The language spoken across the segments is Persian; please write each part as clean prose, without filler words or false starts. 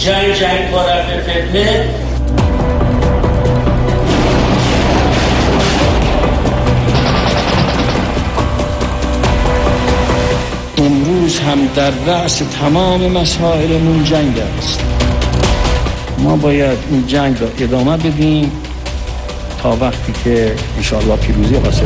جنگ بارد فتنه. امروز هم در رأس تمام مسائلمون جنگ است. ما باید این جنگ را ادامه بدیم تا وقتی که انشاءالله پیروزی حاصل.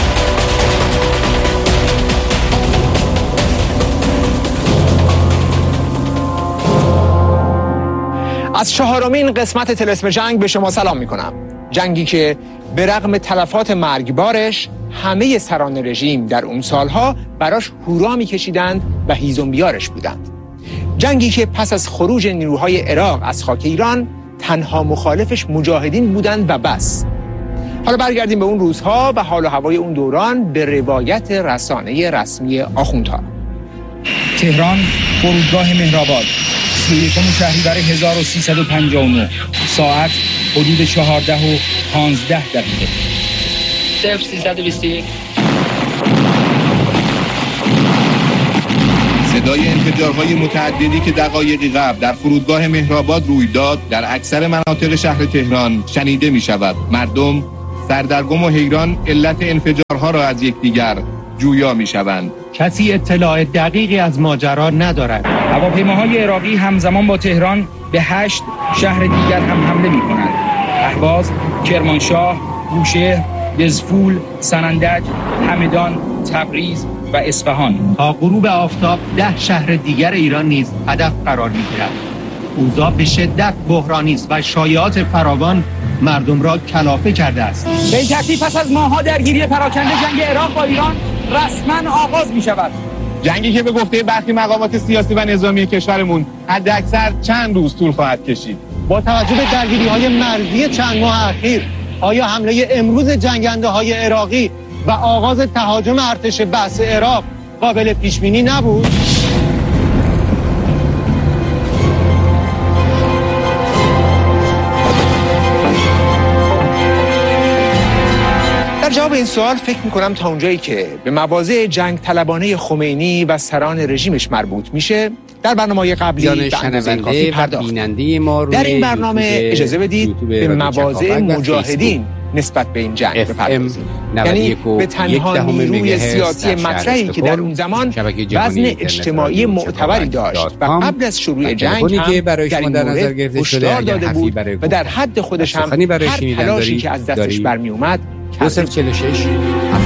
از 4مین قسمت طلسم جنگ به شما سلام میکنم. جنگی که به رغم تلفات مرگبارش همه سران رژیم در اون سالها براش هورا میکشیدند و هیزم بیارش بودند. جنگی که پس از خروج نیروهای عراق از خاک ایران تنها مخالفش مجاهدین بودند و بس. حالا برگردیم به اون روزها و حال و هوای اون دوران به روایت رسانه رسمی آخوندها. تهران، فرودگاه مهرآباد، 31 شهریور 1359، ساعت حدود 14:15. 0321. صدای انفجارهای متعددی که دقایقی قبل در فرودگاه مهرآباد روی داد در اکثر مناطق شهر تهران شنیده می شود. مردم سردرگم و حیران علت انفجارها را از یکدیگر جویا می شوند. کسی اطلاع دقیقی از ماجرا ندارد. هواپیماهای عراقی همزمان با تهران به 8 شهر دیگر هم حمله می کنند. اهواز، کرمانشاه، بوشهر، دزفول، سنندج، همدان، تبریز و اصفهان. تا غروب آفتاب 10 شهر دیگر ایران نیز هدف قرار می‌گیرد. اوضاع به شدت بحرانی است و شایعات فراوان مردم را کلافه کرده است. به این ترتیب پس از ماه‌ها درگیری پراکنده جنگ عراق با ایران رسما آغاز می‌شود. جنگی که به گفته برخی مقامات سیاسی و نظامی کشورمون حداکثر چند روز طول خواهد کشید. با توجه به درگیری‌های مرزی چند ماه اخیر، آیا حمله امروز جنگنده‌های عراقی و آغاز تهاجم ارتش بعث عراق قابل پیش‌بینی نبود؟ در جواب این سوال فکر میکنم تا اونجایی که به مواضع جنگ طلبانه خمینی و سران رژیمش مربوط میشه در برنامه قبلی به اندازه کافی پرداختیم. در این برنامه اجازه بدید به مواضع مجاهدین نسبت به این جنگ بپردازیم. یعنی به تنها نیروی سیاسی مطرحی که در اون زمان وزن اجتماعی معتبری داشت و قبل از شروع جنگ هم در این مورد هشدار داده بود و در حد خودش هم هر تلاشی که از دستش برمی اومد 246 73 20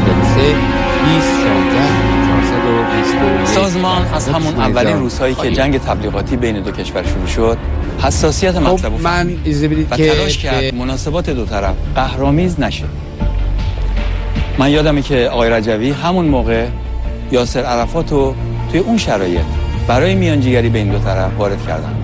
سازمان از همون اولین روزهایی که جنگ تبلیغاتی بین دو کشور شروع شد حساسیت مطلب و تلاش کرد مناسبات دو طرف قهرآمیز نشه. من یادمه که آقای رجوی همون موقع یاسر عرفات رو توی اون شرایط برای میانجیگری بین دو طرف وارد کردن.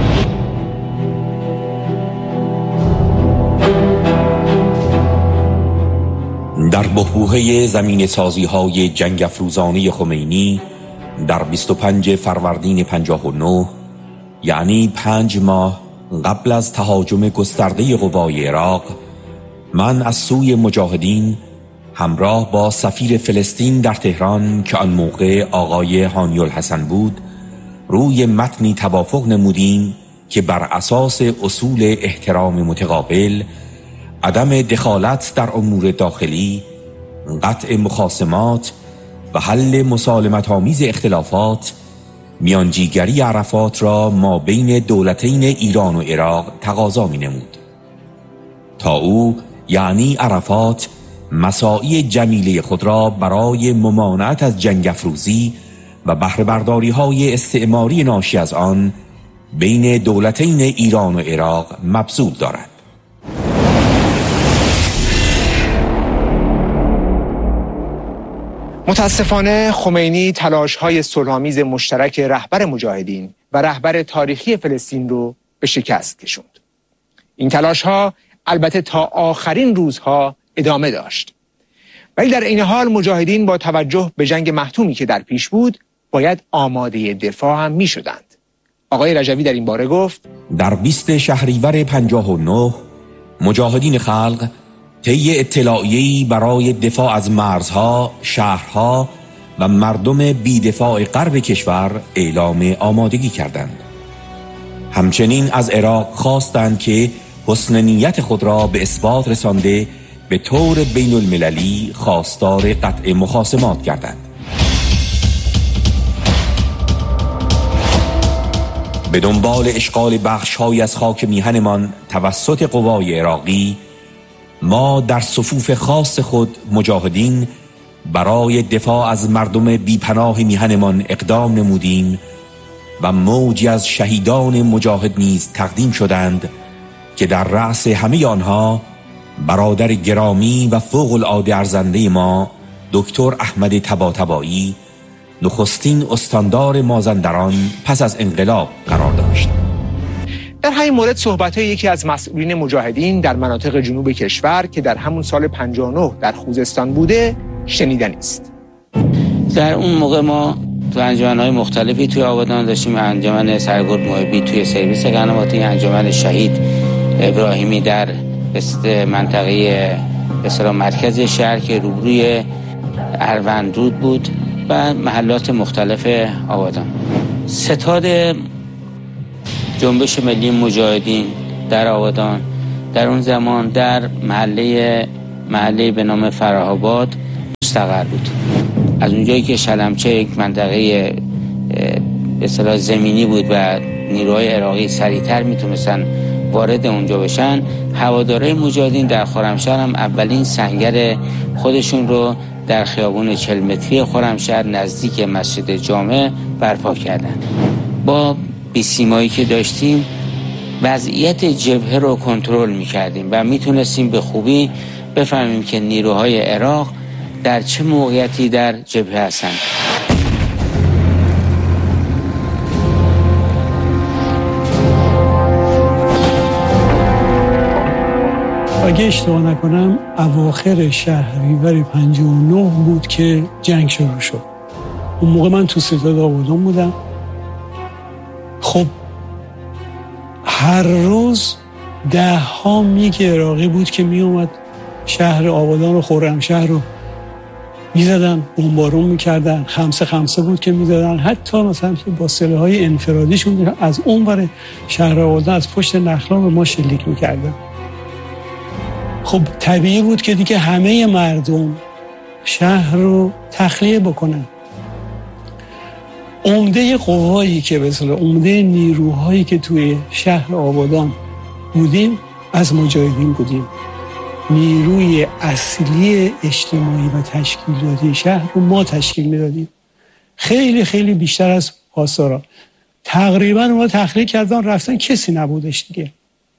در بحبوحه زمین سازی های جنگ افروزانه خمینی در 25 فروردین 59، یعنی 5 ماه قبل از تهاجم گسترده قوای عراق، من از سوی مجاهدین همراه با سفیر فلسطین در تهران که آن موقع آقای هانی الحسن بود روی متنی توافق نمودیم که بر اساس اصول احترام متقابل، عدم دخالت در امور داخلی، قطع مخاصمات و حل مسالمت‌آمیز اختلافات، میانجیگری عرفات را ما بین دولتین ایران و عراق تقاضا می‌نمود تا او یعنی عرفات مساعی جمیله خود را برای ممانعت از جنگ افروزی و بهره برداری‌های استعماری ناشی از آن بین دولتین ایران و عراق مبذول دارد. متاسفانه خمینی تلاش‌های صلح‌آمیز مشترک رهبر مجاهدین و رهبر تاریخی فلسطین رو به شکست کشوند. این تلاش‌ها البته تا آخرین روزها ادامه داشت. ولی در این حال مجاهدین با توجه به جنگ محتومی که در پیش بود باید آماده دفاع هم می‌شدند. آقای رجوی در این باره گفت: در 20 شهریور 59 مجاهدین خلق طی اطلاعیه‌ای برای دفاع از مرزها، شهرها و مردم بی‌دفاع غرب کشور اعلام آمادگی کردند. همچنین از عراق خواستند که حسن نیت خود را به اثبات رسانده به طور بین المللی خواستار قطع مخاصمات گردند. به دنبال اشغال بخش‌هایی از خاک میهنمان توسط قوای عراقی، ما در صفوف خاص خود مجاهدین برای دفاع از مردم بیپناه میهنمان اقدام نمودیم و موجی از شهیدان مجاهد نیز تقدیم شدند که در رأس همه آنها برادر گرامی و فوق العاده ارزنده ما دکتر احمد طباطبایی، نخستین استاندار مازندران پس از انقلاب قرار داشت. در همین مورد صحبت‌های یکی از مسئولین مجاهدین در مناطق جنوب کشور که در همون سال 59 در خوزستان بوده شنیدنی است. در اون موقع ما تو انجمن‌های مختلفی توی آبادان داشتیم. انجمن سرگرد محبی توی سرویس قنواتی، انجمن شهید ابراهیمی در منطقه به مرکز شهر که روبروی اروندرود بود و محلات مختلف آبادان. ستاد جنبش ملی مجاهدین در آبادان در اون زمان در محله به نام فره‌آباد مستقر بود. از اونجایی که شلمچه یک منطقه به اصطلاح زمینی بود و نیروهای عراقی سریعتر میتونستن وارد اونجا بشن، هوادارهای مجاهدین در خرمشهر هم اولین سنگر خودشون رو در خیابون 40 متری خرمشهر نزدیک مسجد جامع برپا کردن. با بیسیمایی که داشتیم وضعیت جبهه رو کنترل میکردیم و میتونستیم به خوبی بفهمیم که نیروهای عراق در چه موقعیتی در جبهه هستند. اگه اشتباه نکنم اواخر شهریور 59 بود که جنگ شروع شد. اون موقع من تو ستاد آبادان بودم. خب هر روز 10 میگ عراقی بود که می اومد شهر آبادان و خرمشهر رو میزدن، بمبارون میکردن. 5-5 بود که میزدن، حتی مثلا با سلاح‌های انفرادیشون از اون ور شهر آبادان از پشت نخلا به ما شلیک میکردن. خب طبیعی بود که دیگه همه مردم شهر رو تخلیه بکنن. عمده قوایی که مثلا عمده نیروهایی که توی شهر آبادان بودیم از مجاهدین بودیم. نیروی اصلی اجتماعی و تشکیلاتی شهر رو ما تشکیل میدادیم. خیلی خیلی بیشتر از پاسداران. تقریبا اونا تخلیه کردن رفتن، کسی نبودش دیگه.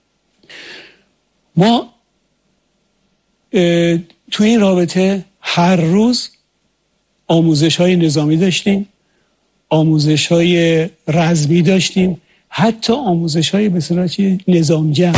ما تو این رابطه هر روز آموزش‌های نظامی داشتیم، آموزش‌های رزمی داشتیم، حتی آموزش‌های به اصطلاح نظام جمع.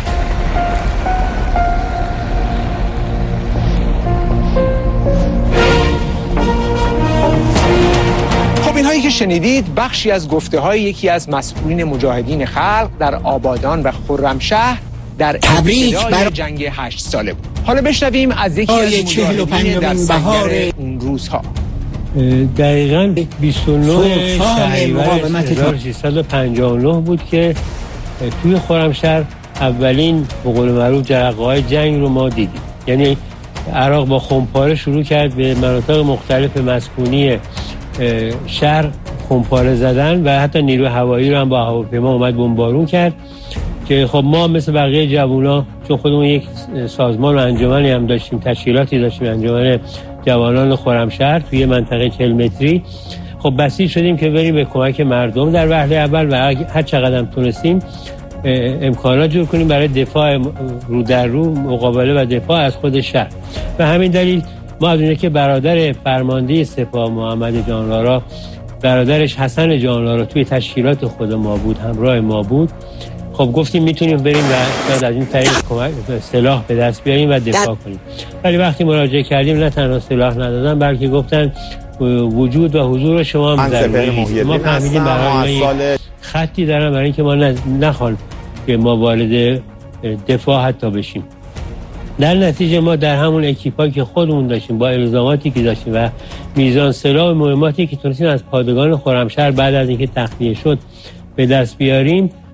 خب اینهایی که شنیدید بخشی از گفته‌های یکی از مسئولین مجاهدین خلق در آبادان و خرمشهر در ابتدای جنگ 8 ساله بود. حالا بشنویم از یکی از مجاهدین در سنگر اون روزها. دقیقاً 29 شهریور 1359 بود که توی خرمشهر اولین به قول معروف جرقه‌های جنگ رو ما دیدیم. یعنی عراق با خمپاره شروع کرد به مناطق مختلف مسکونی شهر خمپاره زدن و حتی نیروی هوایی رو هم با هواپیما اومد بمبارون کرد که خب ما مثل بقیه جوونا، چون خودمون یک سازمان و انجمنی هم داشتیم، تشکیلاتی داشتیم، انجمن جوانان خرمشهر توی منطقه 40 متری، خب بسیج شدیم که بریم به کمک مردم در وهله اول و هر چقدر هم تونستیم امکانات جور کنیم برای دفاع رو در رو، مقابله و دفاع از خود شهر. و همین دلیل ما از اونه که برادر فرمانده سپاه محمد جانلارا، برادرش حسن جانلارا توی تشکیلات خود ما بود، همراه ما بود، خب گفتیم میتونیم بریم و از این طریق کمک سلاح به دست بیاریم و دفاع کنیم. ولی وقتی مراجعه کردیم نه تنها سلاح ندادن بلکه گفتن وجود و حضور شما هم ضروری. ما فهمیدیم برای خطی دارن برای اینکه ما نخوان که ما وارد دفاع حتی بشیم. در نتیجه ما در همون اکیپایی که خودمون داشتیم با الزاماتی که داشتیم و میزان سلاح و مهماتی که تونستیم از پادگان خرمشهر بعد از اینکه تخلیه شد به دست بیاریم،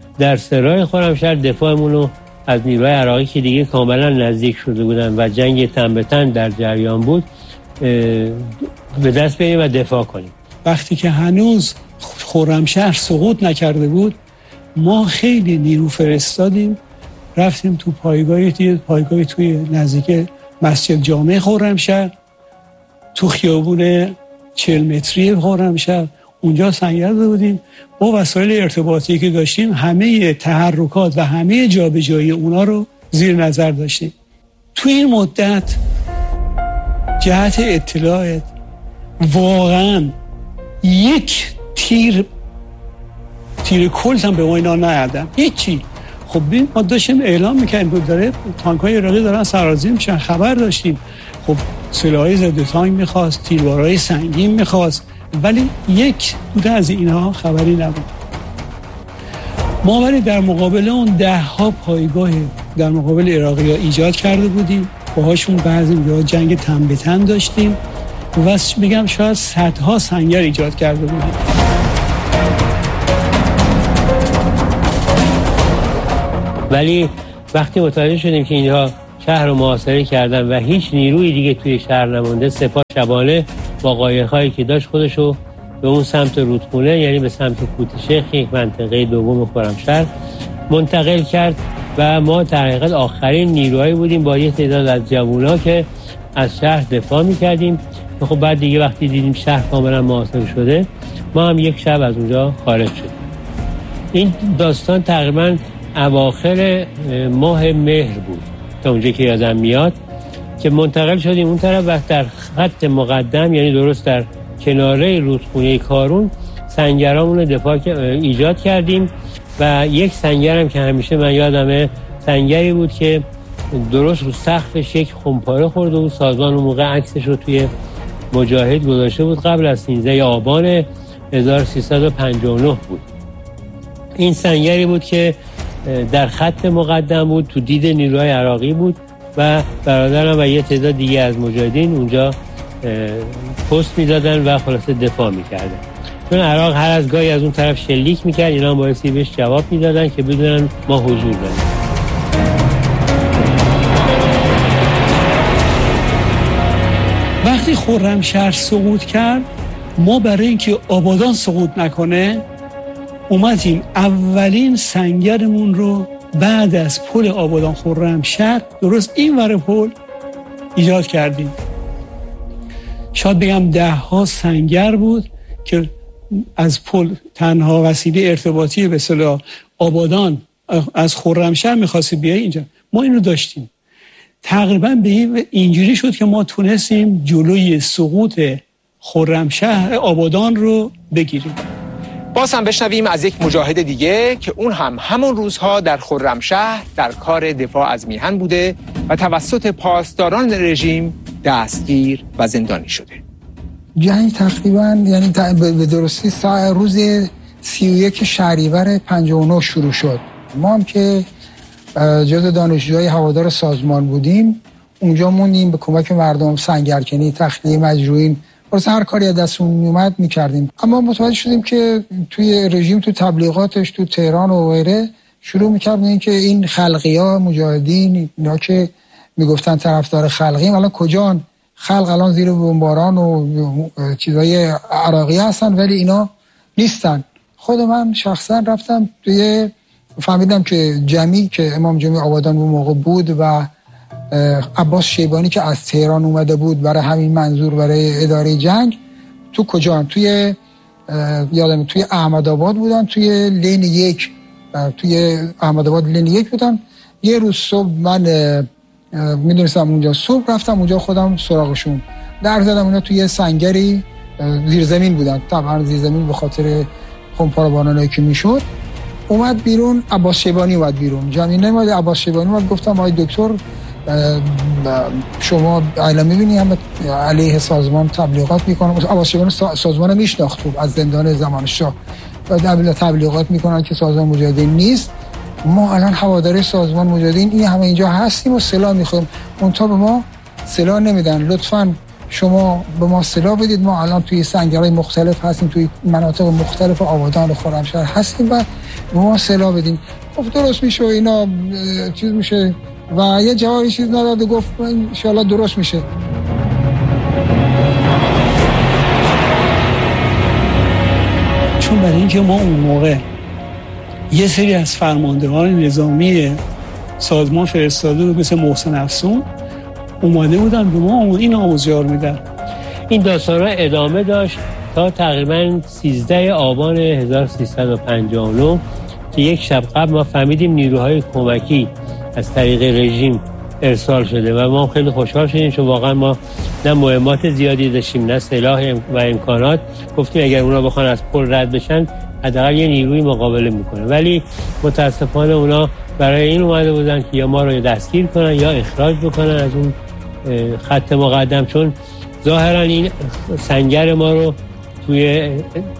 در سرای خرمشهر دفاعمون رو از نیروهای عراقی که دیگه کاملا نزدیک شده بودن و جنگ تن به تن در جریان بود به دست بیاریم و دفاع کنیم. وقتی که هنوز خرمشهر سقوط نکرده بود ما خیلی نیرو فرستادیم، رفتیم تو پایگاهی توی نزدیک مسجد جامع خرمشهر، تو خیابون 40 متری خرمشهر، اونجا سنگر داده بودیم. با وسایل ارتباطی که داشتیم همه تحرکات و همه جابجایی اونا رو زیر نظر داشتیم. تو این مدت جهت اطلاعات واقعا یک تیر کلت هم به ما اینا نیادن، هیچی. خب ببین ما داشتیم اعلام میکنیم داره تانک‌های عراقی دارن سرازیر میشن، خبر داشتیم. خب سلاح‌های ضد تانک میخواست، تیربارهای سنگین میخواست، ولی یک بوده از اینها خبری نبود. ما ولی در مقابل اون 10 پایگاه در مقابل عراقی‌ها ایجاد کرده بودیم، باهاشون بعضی جاها جنگ تن به تن داشتیم و میگم شاید صدها سنگر ایجاد کرده بودیم. ولی وقتی متوجه شدیم که اینها شهر رو محاصره کردن و هیچ نیروی دیگه توی شهر نمونده، سپاه شبانه با قایق‌هایی که داشت خودشو به اون سمت رودخونه، یعنی به سمت کوتشیخ، یک منطقه دوم خرمشهر منتقل کرد و ما در حقیقت آخرین نیروهایی بودیم با یه تعداد از جوونا که از شهر دفاع می‌کردیم. خب بعد دیگه وقتی دیدیم شهر کاملا محاصره شده ما هم یک شب از اونجا خارج شدیم. این داستان تقریباً اواخر ماه مهر بود تا اونجا که یادم میاد که منتقل شدیم اون طرف و در خط مقدم، یعنی درست در کناره رودخونه کارون، سنگرامون دفاع ایجاد کردیم و یک سنگرم که همیشه من یادمه سنگری بود که درست رو سقفش یک خمپاره خورده بود. سازمان اون موقع عکسش رو توی مجاهد گذاشته بود، قبل از 13 آبان 1359 بود. این سنگری بود که در خط مقدم بود، تو دید نیروهای عراقی بود و برادرم و یه تعداد دیگه از مجاهدین اونجا پست می‌دادن و خلاصه دفاع می‌کردن. چون عراق هر از گاهی از اون طرف شلیک می‌کرد، اینا بایستی بهش جواب می‌دادن که بدونن ما حضور داریم. وقتی خرمشهر سقوط کرد، ما برای اینکه آبادان سقوط نکنه اومدیم اولین سنگرمون رو بعد از پل آبادان خرمشهر درست این ور پل ایجاد کردیم. شاید بگم 10 سنگر بود که از پل تنها وسیله ارتباطی به اصطلاح آبادان از خرمشهر می‌خواستی بیای اینجا، ما اینو داشتیم. تقریبا به اینجوری شد که ما تونستیم جلوی سقوط خرمشهر آبادان رو بگیریم. باز هم بشنویم از یک مجاهد دیگه که اون هم همون روزها در خرمشهر در کار دفاع از میهن بوده و توسط پاسداران رژیم دستگیر و زندانی شده. جنگ تقریبا یعنی به درستی روز 31 شهریور 59 شروع شد. ما هم که جزو دانشجوهای هوادار سازمان بودیم اونجا موندیم، به کمک مردم سنگرکنی، تخلیه مجروحین، واسه هر کاری از دستمون میومد میکردیم. اما متوجه شدیم که توی رژیم تو تبلیغاتش تو تهران و غیره شروع میکرد این که این خلقی‌ها مجاهدین اینا که میگفتن طرفدار خلقیم، الان کجان؟ خلق الان زیر بمباران و چیزای عراقی هستن ولی اینا نیستن. خود من شخصا رفتم توی فهمیدم که جمعی که امام جمعی آبادان اون موقع بود و عباس شیبانی که از تهران اومده بود برای همین منظور برای اداره جنگ تو کجا؟ توی یادم توی احمدآباد بودن، توی لین 1 توی احمدآباد لین 1 بودن. یه روز صبح من میدونستم اونجا، صبح رفتم اونجا خودم سراغشون در زدم. اونا توی سنگری زیرزمین بودن، طبعا زیرزمین به خاطر خمپاره‌بانایی که میشد. اومد بیرون عباس شیبانی اومد بیرون، جمعی نمیاد. عباس شیبانی اومد، گفتم آقای دکتر شما الان میبینی هم علیه سازمان تبلیغات میکنن. عباس شیبانی سازمان میشناخت خوب از زندان زمان شاه، بعد تبلیغات میکنن که سازمان مجاهدین نیست. ما الان هواداری سازمان مجاهدین این همه اینجا هستیم و سلاح میخوایم، اونتا به ما سلاح نمیدن. لطفاً شما به ما سلاح بدید، ما الان توی سنگرهای مختلف هستیم، توی مناطق مختلف آبادان و خرمشهر هستیم و به ما سلاح بدیم. گفت درست میشه و اینا چیز میشه و یه جوابی چیز نداد، گفت انشاءالله درست میشه. چون برای اینکه ما اون موقع یه سری از فرماندهان نظامی سازمان فرستاده بود مثل محسن افسون اومده بودن به ما این آموزگار میدن. این داستان ادامه داشت تا تقریبا 13 آبان 1359 که یک شب قبل ما فهمیدیم نیروهای کمکی از طریق رژیم ارسال شده و ما خیلی خوشحال شدیم، چون واقعا ما نه مهمات زیادی داشتیم نه سلاح و امکانات. گفتیم اگر اونا بخوان از پل رد بشن حداقل یه نیروی مقابله میکنه، ولی متاسفانه اونا برای این اومده بودن که یا ما رو دستگیر کنن یا اخراج بکنن از اون خط مقدم، چون ظاهرا این سنگر ما رو توی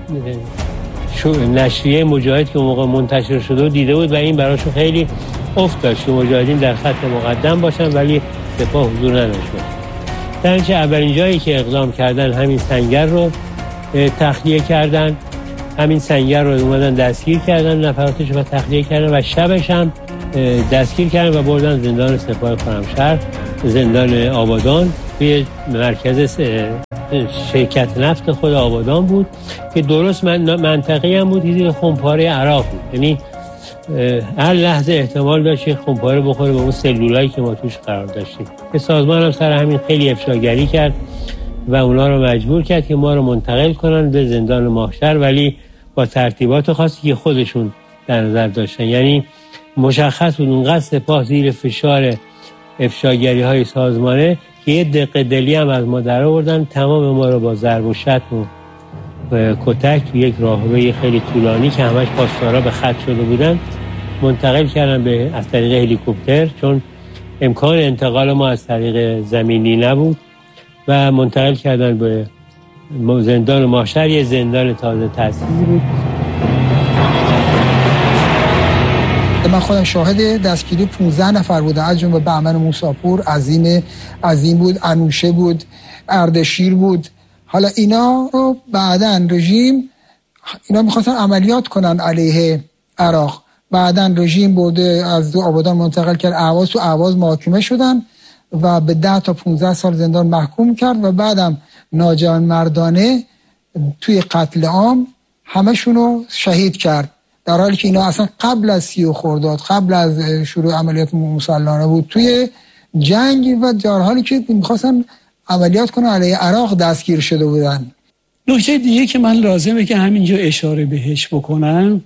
نشریه مجاهد که موقع منتشر شده دیده بود و این براشون خیلی افت داشت که مجاهدین در خط مقدم باشن ولی سپاه حضور نداشت. در اینجا اولین جایی که اقدام کردن همین سنگر رو تخلیه کردن، همین سنگر رو اومدن دستگیر کردن، نفراتش رو تخلیه کردن و شبش هم دستگیر کردن و بردن زندان سپاه خرمشهر، زندان آبادان توی مرکز شرکت نفت خود آبادان بود که درست منطقه هم بود زیر خمپاره عراق بود، یعنی هر لحظه احتمال داشت که خمپاره بخوره به اون سلولایی که ما توش قرار داشتیم. که سازمان هم سر همین خیلی افشاگری کرد و اونا رو مجبور کرد که ما رو منتقل کنن به زندان ماهشهر، ولی با ترتیبات خاصی که خودشون در نظر داشتن. یعنی مشخص بود اونقدر سپاه زیر فشار افشاگری های سازمانه که یه دقیقه دلی هم از ما در آوردن، تمام ما رو با ضرب و شتم و کتک تو یک راهروی خیلی طولانی که همش پاسدارا به خط شده بودن منتقل کردن به از طریق هلیکوپتر، چون امکان انتقال ما از طریق زمینی نبود و منتقل کردن به زندان ماهشهر. یه زندان تازه تأسیس بود. من خودم شاهد دستگیری 15 نفر بودم، از جمله بهمن موساپور، عظیم بود، انوشه بود، اردشیر بود. حالا اینا رو بعدن رژیم اینا می‌خواستن عملیات کنن علیه عراق، بعدن رژیم برده از دو آبادان منتقل کرد اهواز، تو اهواز محاکمه شدن و به 10 تا 15 سال زندان محکوم کرد و بعدم ناجان مردانه توی قتل عام همشونو شهید کرد، در حالی که اینا اصلا قبل از 30 خرداد، قبل از شروع عملیات مسلحانه بود، توی جنگ و در حالی که می‌خواستن عملیات کنن علیه عراق دستگیر شده بودن. نکته دیگه که من لازمه که همینجا اشاره بهش بکنم،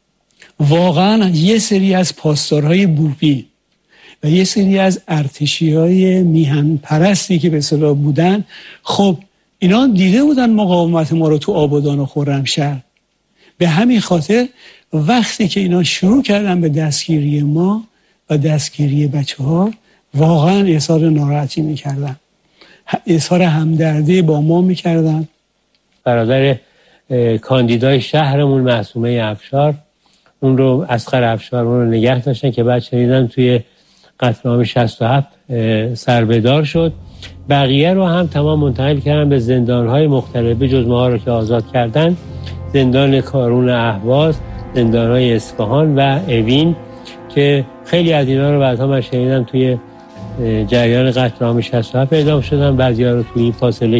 واقعا یه سری از پاسدارهای بوبی و یه سری از ارتشی‌های میهن پرستی که به اصطلاح بودن، خب اینا دیده بودن مقاومت ما رو تو آبادان و خرمشهر. به همین خاطر وقتی که اینا شروع کردن به دستگیری ما و دستگیری بچه‌ها، واقعا اظهار ناراحتی می‌کردن، اظهار همدردی با ما می‌کردن. برادر کاندیدای شهرمون معصومه افشار، اون رو اصغر افشار اون رو نگه داشتن که بعد شنیدن توی قتل عام 67 سربدار شد. بقیه رو هم تمام منتقل کردن به زندان‌های مختلف، به جز ما رو که آزاد کردن، زندان کارون اهواز، زندان‌های اصفهان و اوین که خیلی از اینا رو بعدها من شنیدم توی جریان قتل عام 67 اعدام شدن، بعضی‌ها رو توی فاصله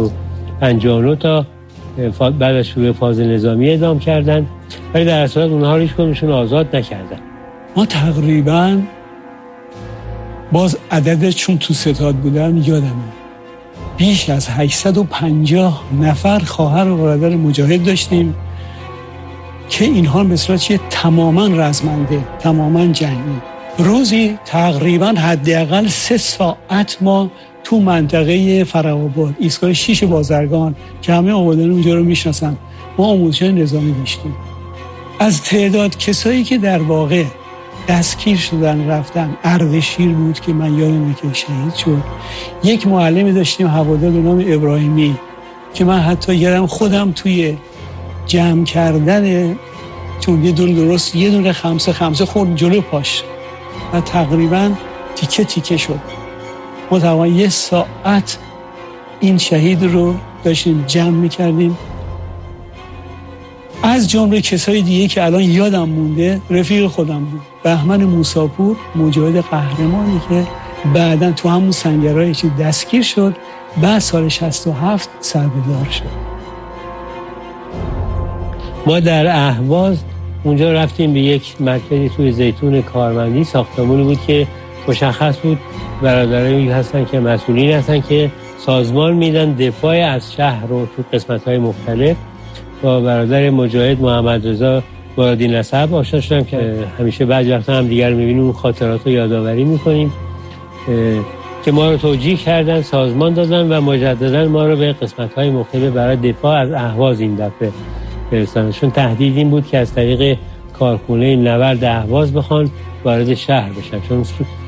59 تا بعد از شروع فاز نظامی اعدام کردن، ولی در اصل اونها رو هیچ کدومشون آزاد نکردن. ما تقریباً باز عدد چون تو ستاد بودم یادمه بیش از 850 نفر خواهر و برادر مجاهد داشتیم که اینها به صورت تماماً رزمنده، تماماً جنگی. روزی تقریباً حداقل 3 ساعت ما تو منطقه فره‌آباد، ایستگاه 6 بازرگان که همه آبادان اونجا رو میشناسن، ما آموزش نظامی داشتیم. از تعداد کسایی که در واقع دستگیر شدن رفتن، اردشیر بود که من یادمه که شهید شد. یک معلمی داشتیم هوادار به نام ابراهیمی که من حتی یادم خودم توی جمع کردن، چون یه دونه خمسه خورد جلو پاش و تقریبا تیکه تیکه شد. ما تقریبا 1 ساعت این شهید رو داشتیم جمع میکردیم. از جمله کسای دیگه که الان یادم مونده رفیق خودم بود، بهمن موساپور، مجاهد قهرمانی که بعداً تو همون سنگرهای چی دستگیر شد، بعد سال 67 سربدار شد. ما در اهواز اونجا رفتیم به یک مرکزی توی زیتون کارمندی، ساختمانی بود که مشخص بود برادرایی هستن که مسئولین هستن که سازمان میدن دفاع از شهر رو تو قسمت‌های مختلف. با برادر مجاهد محمد رضا مرادی نسب آشنا شدم که همیشه بعضی وقتا هم دیگر می‌بینیم، اون خاطرات رو یادآوری می‌کنیم که ما رو توجیه کردن، سازمان دادن و مجددا ما رو به قسمت‌های مختلف برای دفاع از اهواز این دفعه برساندن. چون تهدید این بود که از طریق کارخونه نورد اهواز بخوان وارد شهر بشن، چون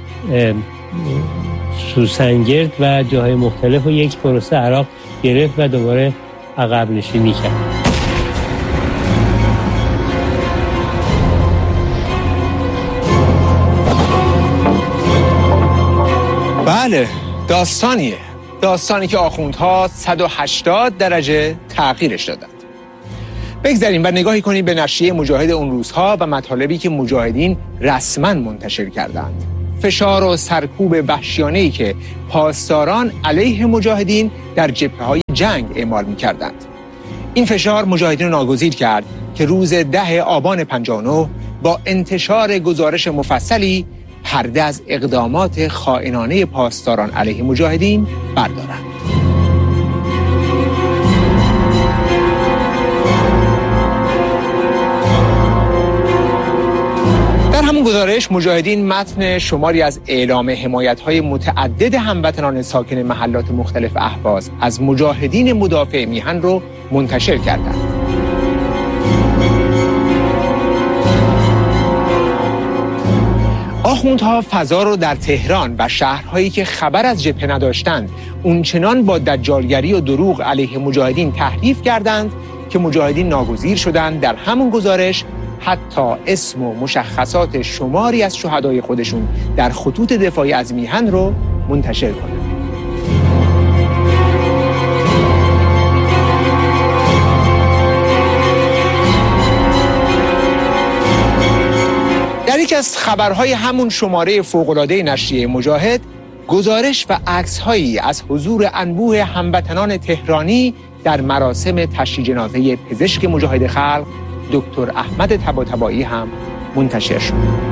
سوسنگرد و جاهای مختلف و یک پروسه عراق گرفت و دوباره عقب نشینی کرد. بله، داستانی که آخوندها 180 درجه تغییرش دادند. بگذاریم و نگاهی کنیم به نشریه مجاهد اون روزها و مطالبی که مجاهدین رسما منتشر کردند. فشار و سرکوب وحشیانه‌ای که پاسداران علیه مجاهدین در جبهه‌های جنگ اعمال می‌کردند. این فشار مجاهدین را ناگزیر کرد که روز 10 آبان 59 با انتشار گزارش مفصلی پرده از اقدامات خائنانه پاسداران علیه مجاهدین بردارند. در همون گزارش مجاهدین متن شماری از اعلام حمایت‌های متعدد هموطنان ساکن محلات مختلف اهواز از مجاهدین مدافع میهن رو منتشر کردند. آخوندها فضا رو در تهران و شهرهایی که خبر از جبهه نداشتند اونچنان با دجالگری و دروغ علیه مجاهدین تحریف کردند که مجاهدین ناگزیر شدند در همون گزارش حتی اسم و مشخصات شماری از شهدای خودشون در خطوط دفاعی از میهن رو منتشر کنند. در یکی از خبرهای همون شماره فوق‌العاده نشریه مجاهد، گزارش و عکس‌هایی از حضور انبوه هموطنان تهرانی در مراسم تشییع جنازه پزشک مجاهد خلق دکتر احمد طباطبایی هم منتشر شد.